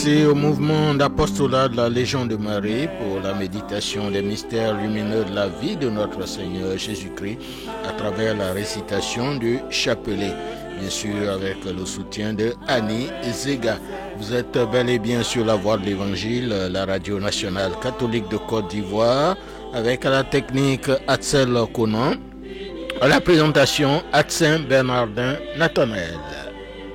s'unissez au mouvement d'apostolat de la Légion de Marie pour la méditation des mystères lumineux de la vie de notre Seigneur Jésus-Christ à travers la récitation du chapelet, bien sûr avec le soutien de Annie Zega. Vous êtes bel et bien sur la voie de l'Évangile, la radio nationale catholique de Côte d'Ivoire, avec à la technique Axel Conan, à la présentation Atsin Bernardin Nathanaël.